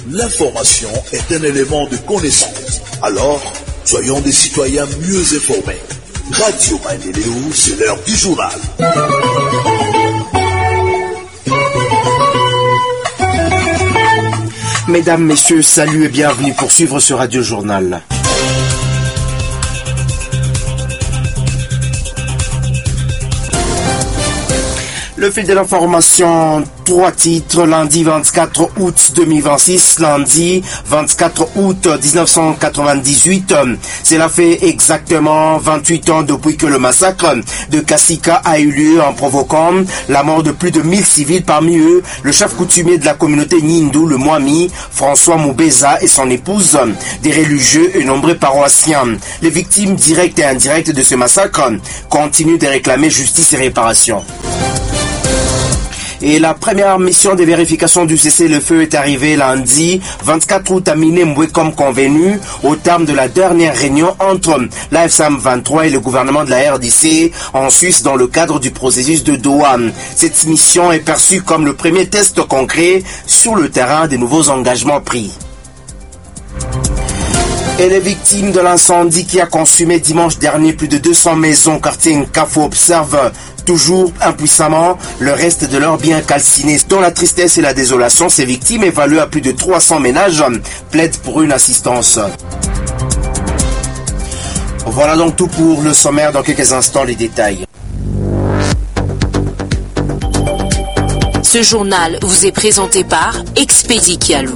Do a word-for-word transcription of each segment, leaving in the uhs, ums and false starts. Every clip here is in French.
L'information est un élément de connaissance. Alors, soyons des citoyens mieux informés. Radio Maendeleo, c'est l'heure du journal. Mesdames, Messieurs, salut et bienvenue pour suivre ce Radio Journal. Le fil de l'information, trois titres, lundi vingt-quatre août deux mille vingt-six, lundi vingt-quatre août dix-neuf cent quatre-vingt-dix-huit. Cela fait exactement vingt-huit ans depuis que le massacre de Kasika a eu lieu en provoquant la mort de plus de mille civils, parmi eux le chef coutumier de la communauté Nyindu, le Mwami, François Moubeza et son épouse, des religieux et nombreux paroissiens. Les victimes directes et indirectes de ce massacre continuent de réclamer justice et réparation. Et la première mission de vérification du cessez-le-feu est arrivée lundi vingt-quatre août à Minembwe comme convenu au terme de la dernière réunion entre l'A F C M vingt-trois et le gouvernement de la R D C en Suisse dans le cadre du processus de Doha. Cette mission est perçue comme le premier test concret sur le terrain des nouveaux engagements pris. Et les victimes de l'incendie qui a consumé dimanche dernier plus de deux cents maisons au quartier Nkafo observent toujours impuissamment le reste de leurs biens calcinés. Dans la tristesse et la désolation, ces victimes, évaluées à plus de trois cents ménages, plaident pour une assistance. Voilà donc tout pour le sommaire. Dans quelques instants, les détails. Ce journal vous est présenté par Expedi Kialou.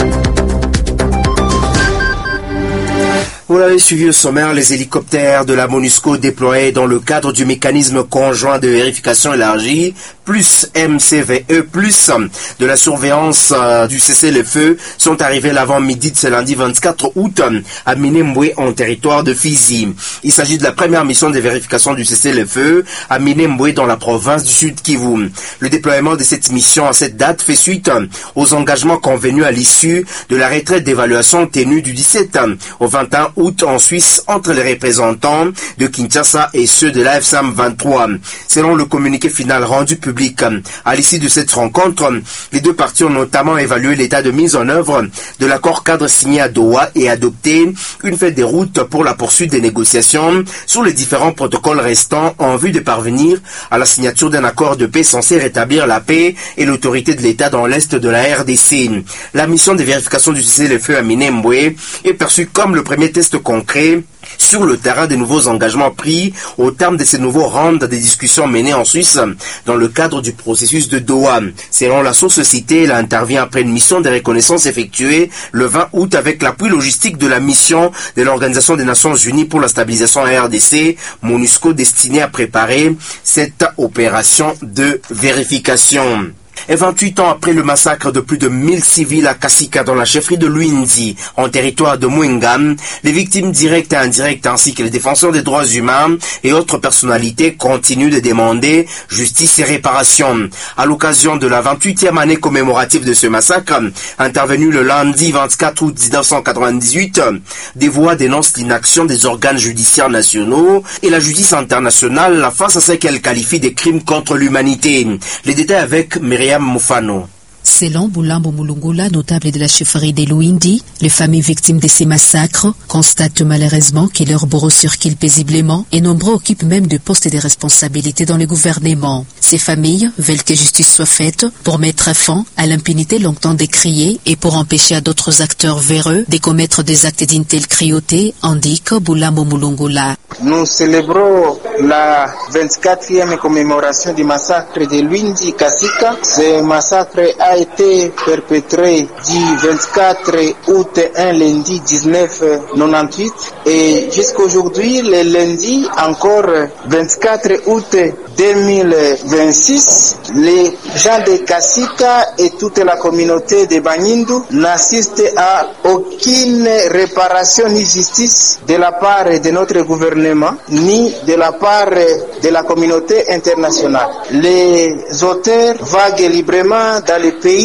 Vous l'avez suivi au sommaire, les hélicoptères de la MONUSCO déployés dans le cadre du mécanisme conjoint de vérification élargie, plus M C V E, plus de la surveillance euh, du cessez-le-feu, sont arrivés l'avant-midi de ce lundi vingt-quatre août à Minembwe en territoire de Fizi. Il s'agit de la première mission de vérification du cessez-le-feu à Minembwe dans la province du Sud Kivu. Le déploiement de cette mission à cette date fait suite aux engagements convenus à l'issue de la retraite d'évaluation tenue du dix-sept au vingt et un août en Suisse entre les représentants de Kinshasa et ceux de l'A F C M vingt-trois. Selon le communiqué final rendu public à l'issue de cette rencontre, les deux parties ont notamment évalué l'état de mise en œuvre de l'accord cadre signé à Doha et adopté une feuille de route pour la poursuite des négociations sur les différents protocoles restants en vue de parvenir à la signature d'un accord de paix censé rétablir la paix et l'autorité de l'État dans l'est de la R D C. La mission de vérification du cessez-le-feu à Minembwe est perçue comme le premier test concret sur le terrain des nouveaux engagements pris au terme de ces nouveaux rounds des discussions menées en Suisse dans le cadre du processus de Doha. Selon la source citée, elle intervient après une mission de reconnaissance effectuée le vingt août avec l'appui logistique de la mission de l'Organisation des Nations Unies pour la stabilisation en R D C, MONUSCO, destinée à préparer cette opération de vérification. Et vingt-huit ans après le massacre de plus de mille civils à Kasika dans la chefferie de Luindi, en territoire de Mwengan, les victimes directes et indirectes ainsi que les défenseurs des droits humains et autres personnalités continuent de demander justice et réparation. À l'occasion de la vingt-huitième année commémorative de ce massacre, intervenu le lundi vingt-quatre août mille neuf cent quatre-vingt-dix-huit, des voix dénoncent l'inaction des organes judiciaires nationaux et la justice internationale face à ce qu'elle qualifie de crimes contre l'humanité. Les détails avec Myriam Moufano. Selon Boulambo Mulungula, notable de la chefferie des Luindi, les familles victimes de ces massacres constatent malheureusement que leurs bourreaux circulent paisiblement et nombreux occupent même de postes de responsabilité dans le gouvernement. Ces familles veulent que justice soit faite pour mettre fin à l'impunité longtemps décriée et pour empêcher à d'autres acteurs véreux de commettre des actes d'une telle cruauté, indique Boulambo Mulungula. Nous célébrons la vingt-quatrième commémoration du massacre de Luindi Kasika. Ce massacre a été perpétré du vingt-quatre août un lundi dix-neuf quatre-vingt-dix-huit et jusqu'aujourd'hui, le lundi encore vingt-quatre août deux mille vingt-six, les gens de Kasika et toute la communauté de Banyindu n'assistent à aucune réparation ni justice de la part de notre gouvernement ni de la part de la communauté internationale. Les auteurs vaguent librement dans le pays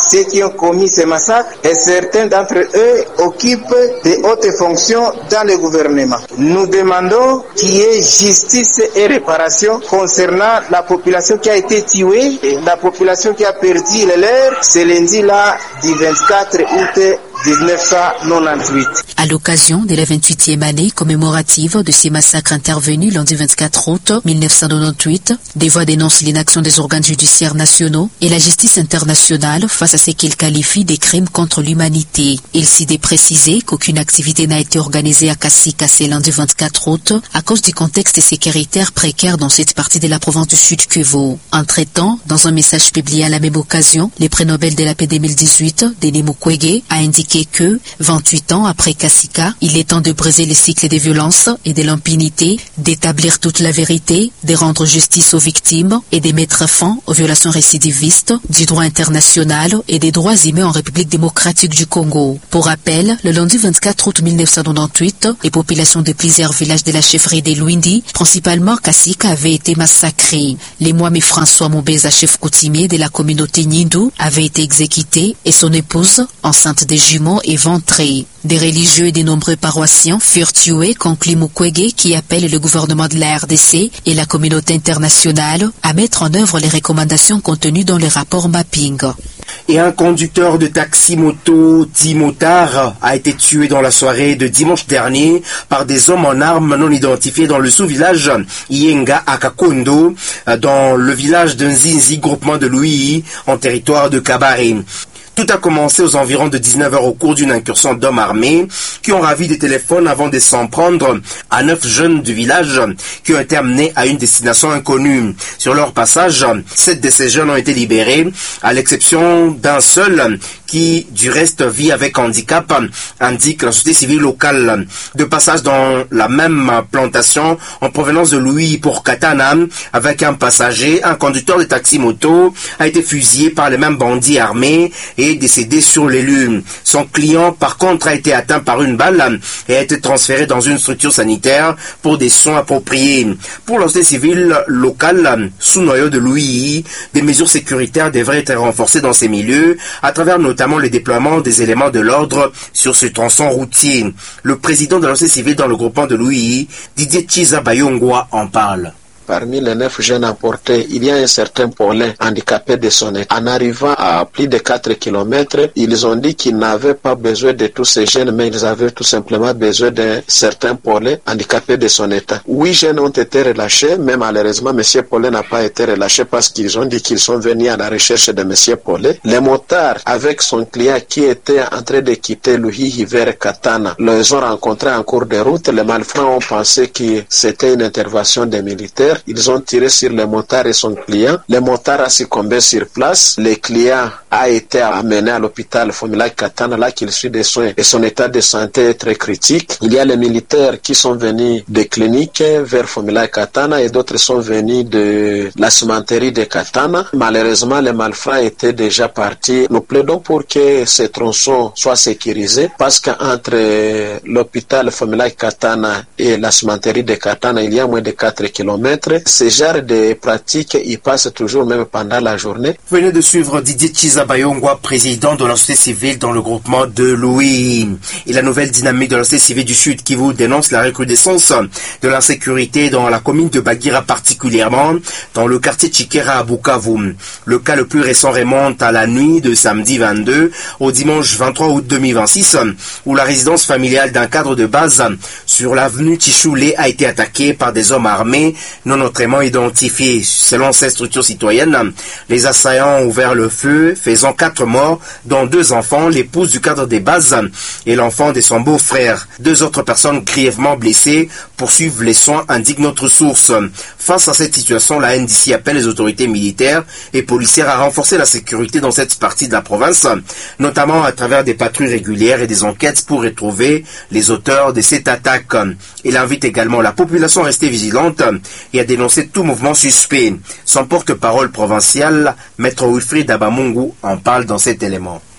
ceux qui ont commis ces massacres et certains d'entre eux occupent de hautes fonctions dans le gouvernement. Nous demandons qu'il y ait justice et réparation concernant la population qui a été tuée et la population qui a perdu les leurs ce lundi-là du vingt-quatre août dix-neuf cent quatre-vingt-dix-huit. À l'occasion de la vingt-huitième année commémorative de ces massacres intervenus lundi vingt-quatre août mille neuf cent quatre-vingt-dix-huit, des voix dénoncent l'inaction des organes judiciaires nationaux et la justice internationale face à ce qu'ils qualifient des crimes contre l'humanité. Il s'y est précisé qu'aucune activité n'a été organisée à Kasika ce lundi vingt-quatre août à cause du contexte sécuritaire précaire dans cette partie de la province du Sud Kivu. Entre-temps, dans un message publié à la même occasion, le prix Nobel de la paix deux mille dix-huit, Denis Mukwege, a indiqué que, vingt-huit ans après Kasika, il est temps de briser les cycles des violences et de l'impunité, d'établir toute la vérité, de rendre justice aux victimes et de mettre fin aux violations récidivistes du droit international et des droits humains en République démocratique du Congo. Pour rappel, le lundi vingt-quatre août mille neuf cent quatre-vingt-dix-huit, les populations de plusieurs villages de la chefferie des Lwindi, principalement Kasika, avaient été massacrées. Les Mwami François Moubeza, chef coutumier de la communauté Nyindu, avait été exécuté et son épouse, enceinte des jumeaux, est ventrée. Des religieux et de nombreux paroissiens furent tués, conclut Mukwege, qui appelle le gouvernement de la R D C et la communauté internationale à mettre en œuvre les recommandations contenues dans le rapport mapping. Et un conducteur de taxi-moto dit motard a été tué dans la soirée de dimanche dernier par des hommes en armes non identifiés dans le sous-village Yenga à Kakondo, dans le village de Nzinzi, groupement de Louis, en territoire de Kabare. Tout a commencé aux environs de dix-neuf heures au cours d'une incursion d'hommes armés qui ont ravi des téléphones avant de s'en prendre à neuf jeunes du village qui ont été amenés à une destination inconnue. Sur leur passage, sept de ces jeunes ont été libérés, à l'exception d'un seul qui, du reste, vit avec handicap, indique la société civile locale. De passage dans la même plantation en provenance de Louis pour Katana, avec un passager, un conducteur de taxi-moto a été fusillé par les mêmes bandits armés et décédé sur les lieux. Son client, par contre, a été atteint par une balle et a été transféré dans une structure sanitaire pour des soins appropriés. Pour la société civile locale, sous noyau de Louis, des mesures sécuritaires devraient être renforcées dans ces milieux, à travers notamment le déploiement des éléments de l'ordre sur ce tronçon routier. Le président de la société civile dans le groupement de Louis, Didier Chiza Bayongwa, en parle. Parmi les neuf jeunes emportés, il y a un certain Paulin handicapé de son état. En arrivant à plus de quatre kilomètres, ils ont dit qu'ils n'avaient pas besoin de tous ces jeunes, mais ils avaient tout simplement besoin d'un certain Paulin handicapé de son état. Huit jeunes ont été relâchés, mais malheureusement, M. Paulin n'a pas été relâché parce qu'ils ont dit qu'ils sont venus à la recherche de M. Paulin. Les motards, avec son client qui était en train de quitter Luhihi vers Katana, les ont rencontrés en cours de route. Les malfrats ont pensé que c'était une intervention des militaires. Ils ont tiré sur le motard et son client. Le motard a succombé sur place. Le client a été amené à l'hôpital Fomila Katana, là qu'il suit des soins et son état de santé est très critique. Il y a les militaires qui sont venus des cliniques vers Fomila Katana et d'autres sont venus de la cimenterie de Katana. Malheureusement, les malfrats étaient déjà partis. Nous plaidons pour que ces tronçons soient sécurisés parce qu'entre l'hôpital Fomila Katana et la cimenterie de Katana, il y a moins de quatre kilomètres. Ce genre de pratiques, ils passent toujours même pendant la journée. Vous venez de suivre Didier Chiza Bayongwa, président de la société civile dans le groupement de Louis. Et la nouvelle dynamique de la société civile du Sud Kivu dénonce la recrudescence de l'insécurité dans la commune de Bagira, particulièrement dans le quartier Chikera à Bukavu. Le cas le plus récent remonte à la nuit de samedi vingt-deux au dimanche vingt-trois août deux mille vingt-six, où la résidence familiale d'un cadre de base sur l'avenue Tichoulé a été attaquée par des hommes armés non autrement identifiés. Selon ces structures citoyennes, les assaillants ont ouvert le feu, faisant quatre morts, dont deux enfants, l'épouse du cadre des bases et l'enfant de son beau-frère. Deux autres personnes grièvement blessées poursuivent les soins, indique notre source. Face à cette situation, la N D C appelle les autorités militaires et policières à renforcer la sécurité dans cette partie de la province, notamment à travers des patrouilles régulières et des enquêtes pour retrouver les auteurs de cette attaque. Il invite également la population à rester vigilante et à dénoncer tout mouvement suspect. Son porte-parole provincial, Maître Wilfried Abamungu, en parle dans cet élément.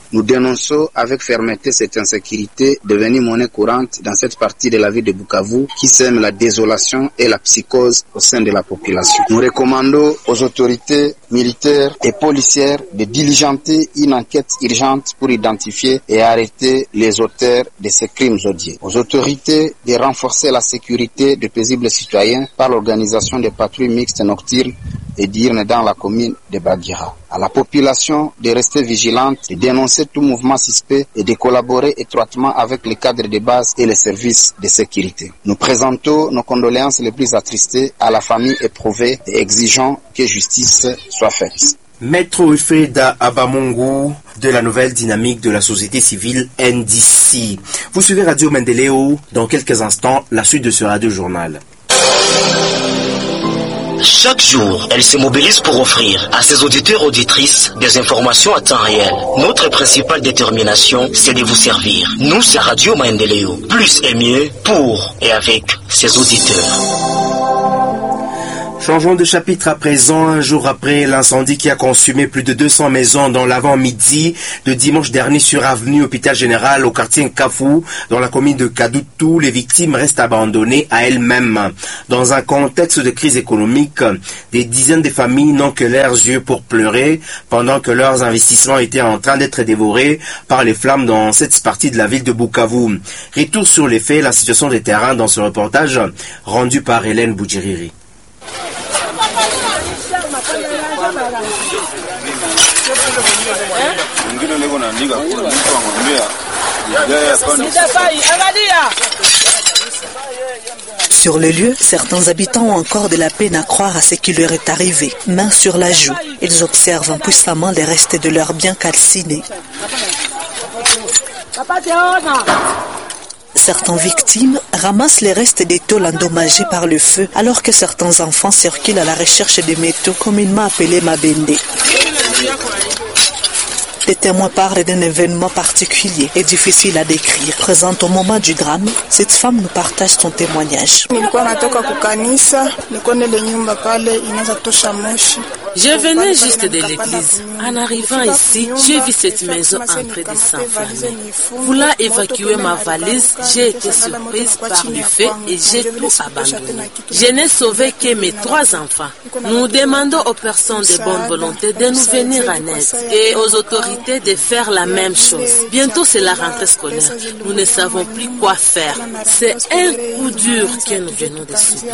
Nous dénonçons avec fermeté cette insécurité devenue monnaie courante dans cette partie de la ville de Bukavu qui sème la désolation et la psychose au sein de la population. Nous recommandons aux autorités militaires et policières de diligenter une enquête urgente pour identifier et arrêter les auteurs de ces crimes odieux. Aux autorités de renforcer la sécurité de paisibles citoyens par l'organisation des patrouilles mixtes nocturnes et diurnes dans la commune de Bagira. À la population de rester vigilante, de dénoncer tout mouvement suspect et de collaborer étroitement avec les cadres de base et les services de sécurité. Nous présentons nos condoléances les plus attristées à la famille éprouvée et exigeons que justice soit faite. Maître Oufeda Abamungu de la nouvelle dynamique de la société civile N D C. Vous suivez Radio Mendeleo. Dans quelques instants, la suite de ce radio journal. Chaque jour, elle se mobilise pour offrir à ses auditeurs et auditrices des informations à temps réel. Notre principale détermination, c'est de vous servir. Nous, c'est Radio Maendeleo. Plus et mieux pour et avec ses auditeurs. Changeons de chapitre à présent, un jour après l'incendie qui a consumé plus de deux cents maisons dans l'avant-midi de dimanche dernier sur avenue Hôpital Général au quartier Nkafou, dans la commune de Kadoutou, les victimes restent abandonnées à elles-mêmes. Dans un contexte de crise économique, des dizaines de familles n'ont que leurs yeux pour pleurer pendant que leurs investissements étaient en train d'être dévorés par les flammes dans cette partie de la ville de Bukavu. Retour sur les faits, la situation des terrains dans ce reportage rendu par Hélène Boudjiriri. Sur le lieu, certains habitants ont encore de la peine à croire à ce qui leur est arrivé. Main sur la joue, ils observent impuissamment les restes de leurs biens calcinés. Certaines victimes ramassent les restes des tôles endommagées par le feu, alors que certains enfants circulent à la recherche des métaux, communément appelés mabende. Les témoins parlent d'un événement particulier et difficile à décrire. Présente au moment du drame, cette femme nous partage son témoignage. Je venais juste de l'église. En arrivant ici, j'ai vu cette maison entrée de s'enflammer. Voulant évacuer ma valise, j'ai été surprise par le feu et j'ai tout abandonné. Je n'ai sauvé que mes trois enfants. Nous demandons aux personnes de bonne volonté de nous venir en aide et aux autorités de faire la même chose. Bientôt c'est la rentrée scolaire. Nous ne savons plus quoi faire. C'est un coup dur que nous venons de subir.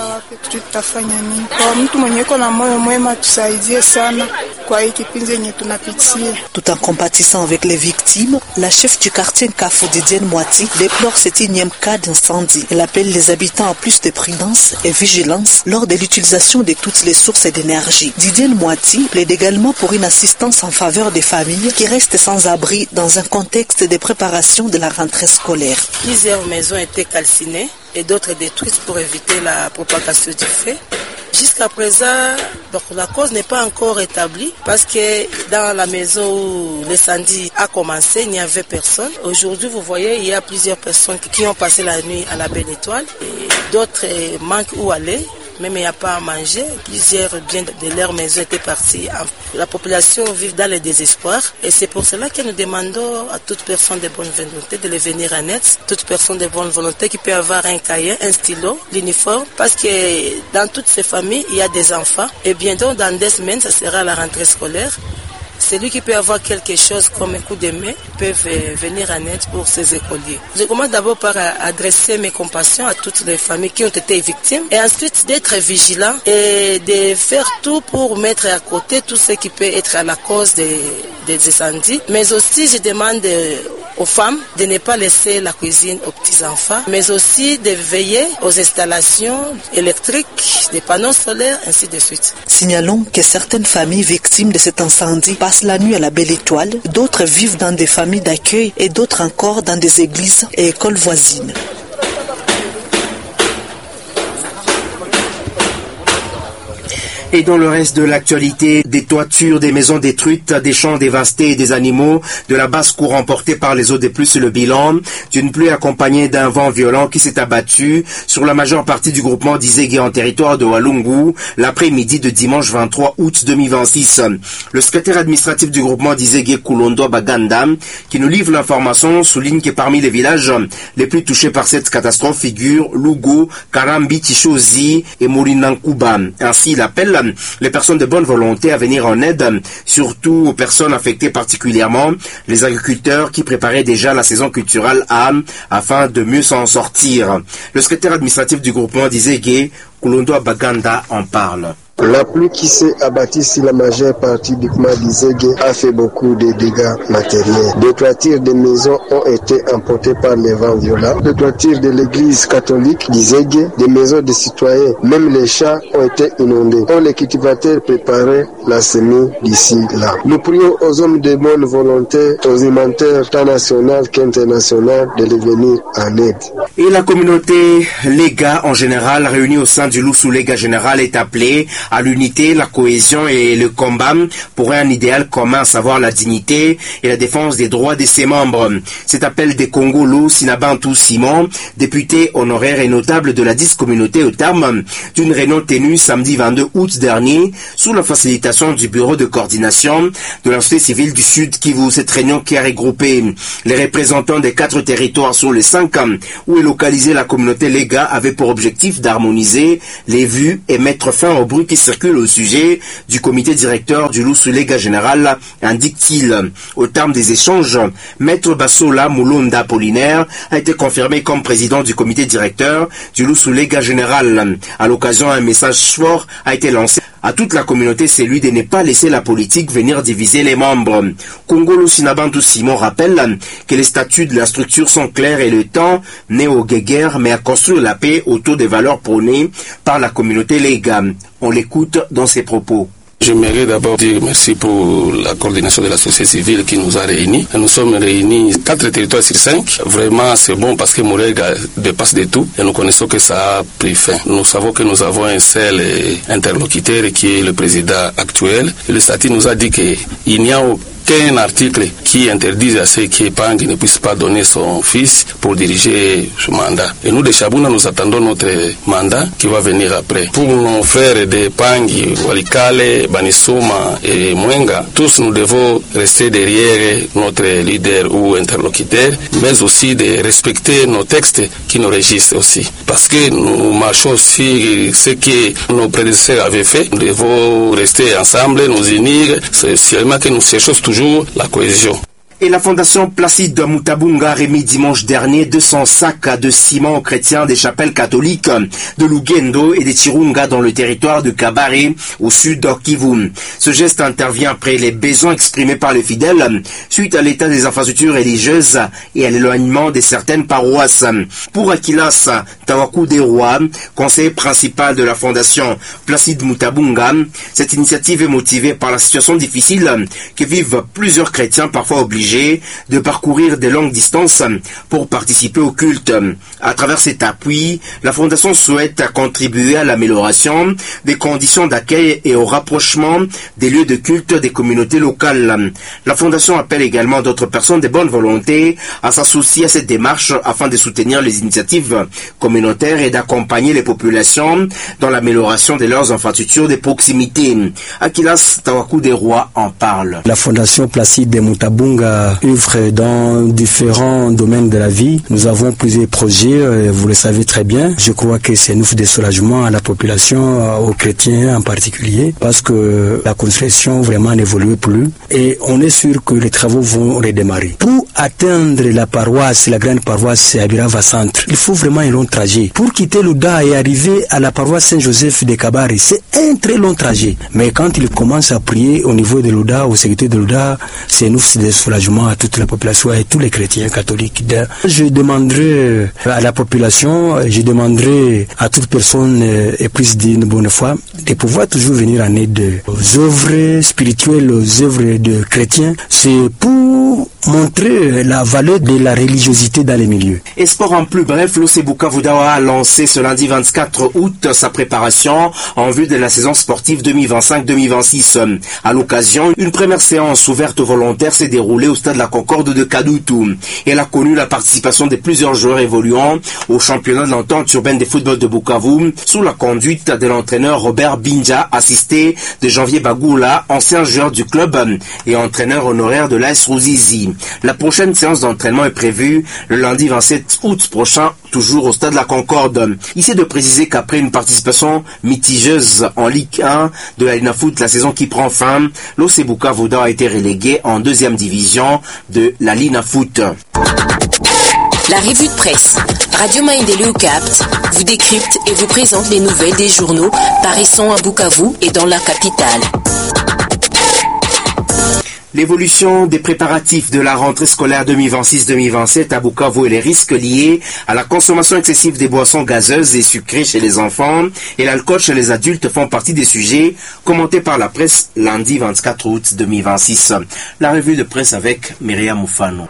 Tout en compatissant avec les victimes, la chef du quartier Nkafou, Didienne Moiti, déplore cet énième cas d'incendie. Elle appelle les habitants à plus de prudence et vigilance lors de l'utilisation de toutes les sources d'énergie. Didienne Moiti plaide également pour une assistance en faveur des familles qui restent sans abri dans un contexte de préparation de la rentrée scolaire. Plusieurs maisons étaient calcinées et d'autres détruites pour éviter la propagation du feu. Jusqu'à présent, donc, la cause n'est pas encore établie parce que dans la maison où l'incendie a commencé, il n'y avait personne. Aujourd'hui, vous voyez, il y a plusieurs personnes qui ont passé la nuit à la Belle Étoile et d'autres manquent où aller. Même il n'y a pas à manger, plusieurs biens de leur maison étaient partis. La population vit dans le désespoir et c'est pour cela que nous demandons à toute personne de bonne volonté de les venir en aide, toute personne de bonne volonté qui peut avoir un cahier, un stylo, l'uniforme, parce que dans toutes ces familles, il y a des enfants et bientôt dans deux semaines, ça sera la rentrée scolaire. Celui qui peut avoir quelque chose comme un coup de main peut venir en aide pour ces écoliers. Je commence d'abord par adresser mes compassions à toutes les familles qui ont été victimes et ensuite d'être vigilants et de faire tout pour mettre à côté tout ce qui peut être à la cause des, des incendies. Mais aussi, je demande aux femmes de ne pas laisser la cuisine aux petits-enfants, mais aussi de veiller aux installations électriques, des panneaux solaires, ainsi de suite. Signalons que certaines familles victimes de cet incendie passent la nuit à la Belle Étoile, d'autres vivent dans des familles d'accueil et d'autres encore dans des églises et écoles voisines. Et dans le reste de l'actualité, des toitures, des maisons détruites, des champs dévastés et des animaux de la basse-cour emportés par les eaux des pluies sur le bilan d'une pluie accompagnée d'un vent violent qui s'est abattu sur la majeure partie du groupement d'Izégué en territoire de Walungu l'après-midi de dimanche vingt-trois août deux mille vingt-six. Le secrétaire administratif du groupement d'Izégué, Kulondo Baganda, qui nous livre l'information, souligne que parmi les villages les plus touchés par cette catastrophe figurent Lugo, Karambi, Tishozi et Morinankuba. Ainsi, il appelle les personnes de bonne volonté à venir en aide, surtout aux personnes affectées particulièrement, les agriculteurs qui préparaient déjà la saison culturelle à afin de mieux s'en sortir. Le secrétaire administratif du groupement d'Izégué, Kulondo Baganda, en parle. La pluie qui s'est abattue sur la majeure partie du groupement d'Izégué a fait beaucoup de dégâts matériels. Des toitures de maisons ont été emportées par les vents violents. Des toitures de l'église catholique d'Izégué, des maisons des citoyens, même les champs ont été inondés. On les cultivateurs préparaient la semis d'ici là. Nous prions aux hommes de bonne volonté, aux humanitaires tant nationaux qu'internationaux de les venir en aide. Et la communauté Lega en général réunie au sein du Lusu Lega général est appelée à l'unité, la cohésion et le combat pour un idéal commun, à savoir la dignité et la défense des droits de ses membres. Cet appel des Congolo Sinabantou Simon, député honoraire et notable de la dite communauté au terme d'une réunion tenue samedi vingt-deux août dernier sous la facilitation du bureau de coordination de la société civile du Sud Kivu. Cette réunion qui a regroupé les représentants des quatre territoires sur les cinq où est localisée la communauté Lega avait pour objectif d'harmoniser les vues et mettre fin au bruit qui circule au sujet du comité directeur du Lusu Lega général, indique-t-il. Au terme des échanges, Maître Bassola Moulonda Apollinaire a été confirmé comme président du comité directeur du Lusu Lega général. À l'occasion, un message fort a été lancé à toute la communauté, c'est lui de ne pas laisser la politique venir diviser les membres. Congolo Sinabantou Simon rappelle que les statuts de la structure sont clairs et le temps n'est au guéguerre mais à construire la paix autour des valeurs prônées par la communauté Lega. On l'écoute dans ses propos. J'aimerais d'abord dire merci pour la coordination de la société civile qui nous a réunis. Nous sommes réunis quatre territoires sur cinq. Vraiment, c'est bon parce que Mourega dépasse de tout et nous connaissons que ça a pris fin. Nous savons que nous avons un seul interlocuteur qui est le président actuel. Le statut nous a dit qu'il n'y a aucun article qui interdise à ceux qui épinglent ne puisse pas donner son fils pour diriger ce mandat. Et nous, de Chabuna, nous attendons notre mandat qui va venir après. Pour nos frères de Pangi, Walikale, Banisoma et Mwenga, tous nous devons rester derrière notre leader ou interlocuteur, mais aussi de respecter nos textes qui nous régissent aussi. Parce que nous marchons aussi ce que nos prédécesseurs avaient fait. Nous devons rester ensemble, nous unir. C'est seulement que nous cherchons toujours la cohésion. Et la fondation Placide Mutabunga a remis dimanche dernier deux cents sacs de ciment aux chrétiens des chapelles catholiques de Lugendo et de Chirunga dans le territoire de Kabare au sud de Kivu. Ce geste intervient après les besoins exprimés par les fidèles suite à l'état des infrastructures religieuses et à l'éloignement de certaines paroisses. Pour Akilas Tawaku Deroa, conseiller principal de la fondation Placide Mutabunga, cette initiative est motivée par la situation difficile que vivent plusieurs chrétiens parfois obligés de parcourir de longues distances pour participer au culte. À travers cet appui, la Fondation souhaite contribuer à l'amélioration des conditions d'accueil et au rapprochement des lieux de culte des communautés locales. La Fondation appelle également d'autres personnes de bonne volonté à s'associer à cette démarche afin de soutenir les initiatives communautaires et d'accompagner les populations dans l'amélioration de leurs infrastructures de proximité. Akilas Tawaku des Rois en parle. La Fondation Placide de Mutabunga œuvre dans différents domaines de la vie. Nous avons plusieurs projets, vous le savez très bien. Je crois que c'est une de soulagement à la population, aux chrétiens en particulier, parce que la construction vraiment n'évolue plus et on est sûr que les travaux vont redémarrer. Pour atteindre la paroisse, la grande paroisse Abirava Centre, il faut vraiment un long trajet. Pour quitter l'Ouda et arriver à la paroisse Saint-Joseph de Kabare, c'est un très long trajet. Mais quand il commence à prier au niveau de l'Ouda, au sécurité de l'Ouda, c'est une de soulagement. soulagement à toute la population et tous les chrétiens catholiques. Je demanderai à la population, je demanderai à toute personne éprise d'une bonne foi de pouvoir toujours venir en aide aux œuvres spirituelles, aux œuvres de chrétiens. C'est pour montrer la valeur de la religiosité dans les milieux. Et sport en plus bref, l'O C Bukavu Dawa a lancé ce lundi vingt-quatre août sa préparation en vue de la saison sportive deux mille vingt-cinq deux mille vingt-six. À l'occasion, une première séance ouverte aux volontaires s'est déroulée au stade de la Concorde de Kadutu. Elle a connu la participation de plusieurs joueurs évoluant au championnat de l'entente urbaine de football de Bukavu sous la conduite de l'entraîneur Robert Binja, assisté de Janvier Bagoula, ancien joueur du club et entraîneur honoraire de l'A S Ruzizi. La prochaine séance d'entraînement est prévue le lundi vingt-sept août prochain, toujours au stade de la Concorde. Ici est de préciser qu'après une participation mitigeuse en Ligue un de la Linafoot, la saison qui prend fin, l'O C Bukavu Dawa a été relégué en deuxième division de la Linafoot. La revue de presse Radio Maendeleo capte, vous décrypte et vous présente les nouvelles des journaux paraissant à Bukavu et dans la capitale. L'évolution des préparatifs de la rentrée scolaire deux mille vingt-six deux mille vingt-sept à Bukavu et les risques liés à la consommation excessive des boissons gazeuses et sucrées chez les enfants et l'alcool chez les adultes font partie des sujets commentés par la presse lundi vingt-quatre août deux mille vingt-six. La revue de presse avec Myriam Moufano.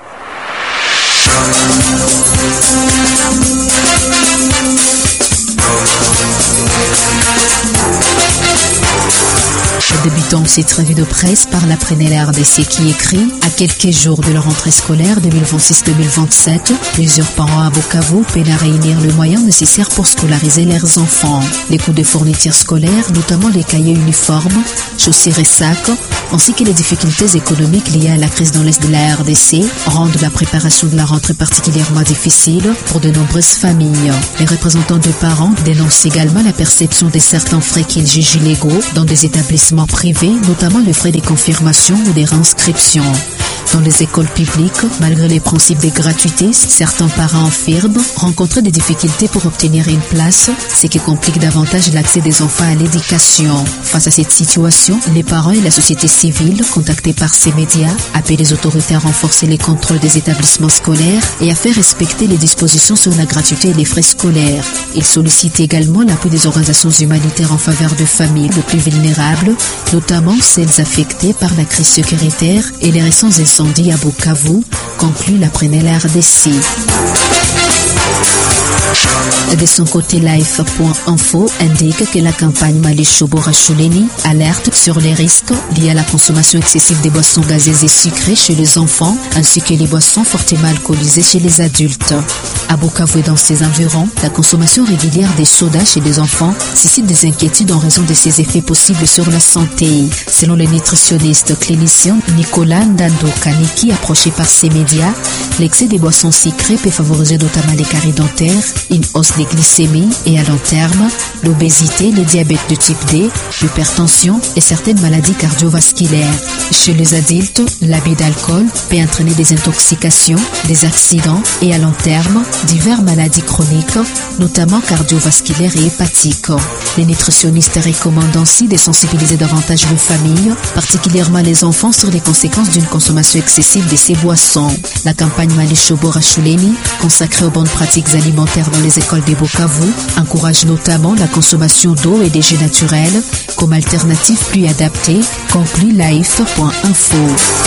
Débutons cette revue de presse par la Prenelle R D C qui écrit « À quelques jours de la rentrée scolaire deux mille vingt-six deux mille vingt-sept, plusieurs parents à Bukavu peinent à réunir le moyen nécessaire pour scolariser leurs enfants. Les coûts de fournitures scolaires, notamment les cahiers uniformes, chaussures et sacs, ainsi que les difficultés économiques liées à la crise dans l'Est de la R D C, rendent la préparation de la rentrée particulièrement difficile pour de nombreuses familles. Les représentants de parents dénoncent également la perception de certains frais qu'ils jugent illégaux dans des établissements privés, notamment les frais de confirmation ou des réinscriptions. Dans les écoles publiques, malgré les principes de gratuité, certains parents affirment rencontrer des difficultés pour obtenir une place, ce qui complique davantage l'accès des enfants à l'éducation. Face à cette situation, les parents et la société civile, contactés par ces médias, appellent les autorités à renforcer les contrôles des établissements scolaires et à faire respecter les dispositions sur la gratuité et les frais scolaires. Ils sollicitent également l'appui des organisations humanitaires en faveur de familles les plus vulnérables, notamment celles affectées par la crise sécuritaire et les récents incendies à Bukavu, conclut la Prenelle R D C. De son côté, life point info indique que la campagne Malisho Borachuleni alerte sur les risques liés à la consommation excessive des boissons gazeuses et sucrées chez les enfants, ainsi que les boissons fortement alcoolisées chez les adultes. À Bukavu et dans ses environs, la consommation régulière des sodas chez les enfants suscite des inquiétudes en raison de ses effets possibles sur la santé. Selon le nutritionniste clinicien Nicolas Ndando Kaniki, approché par ces médias, l'excès des boissons sucrées peut favoriser notamment les caries dentaires, une hausse des glycémies et à long terme, l'obésité, le diabète de type D, l'hypertension et certaines maladies cardiovasculaires. Chez les adultes, l'abus d'alcool peut entraîner des intoxications, des accidents et à long terme, diverses maladies chroniques, notamment cardiovasculaires et hépatiques. Les nutritionnistes recommandent ainsi de sensibiliser davantage les familles, particulièrement les enfants, sur les conséquences d'une consommation excessive de ces boissons. La campagne Malisho Borachuleni, consacrée aux bonnes pratiques alimentaires dans les écoles de Bukavu, encourage notamment la consommation d'eau et des jus naturels comme alternative plus adaptée, conclut life point info.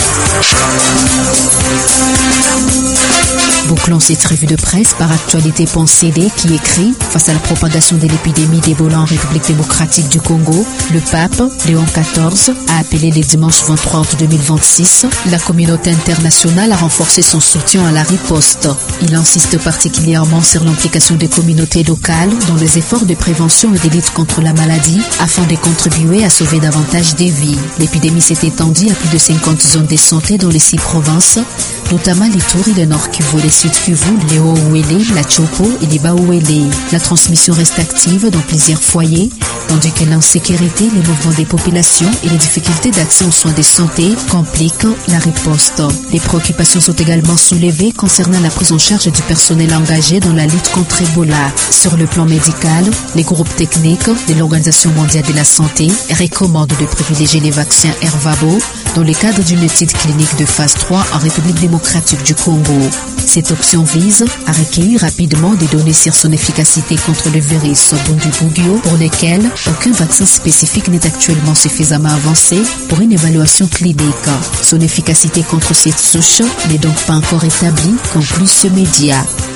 Bouclons cette revue de presse par actualité point c d qui écrit « Face à la propagation de l'épidémie d'Ebola en République démocratique du Congo, le pape Léon quatorze a appelé le dimanche vingt-trois août deux mille vingt-six la communauté internationale à renforcer son soutien à la riposte. Il insiste particulièrement sur l'implication des communautés locales dans les efforts de prévention et de lutte contre la maladie afin de contribuer à sauver davantage des vies. L'épidémie s'est étendue à plus de cinquante zones de santé dans les six provinces, notamment l'Ituri, le Nord Kivu, le Sud Sud-Kivu, Léo Ouélé, La Chopo et Liba Ouélé. La transmission reste active dans plusieurs foyers, tandis que l'insécurité, les mouvements des populations et les difficultés d'accès aux soins de santé compliquent la riposte. Les préoccupations sont également soulevées concernant la prise en charge du personnel engagé dans la lutte contre Ebola. Sur le plan médical, les groupes techniques de l'Organisation mondiale de la santé recommandent de privilégier les vaccins Ervabo dans le cadre d'une étude clinique de phase trois en République démocratique du Congo. Cette option vise à recueillir rapidement des données sur son efficacité contre le virus Bundibugyo, pour lesquelles aucun vaccin spécifique n'est actuellement suffisamment avancé pour une évaluation clinique. Son efficacité contre cette souche n'est donc pas encore établie, conclut ce média.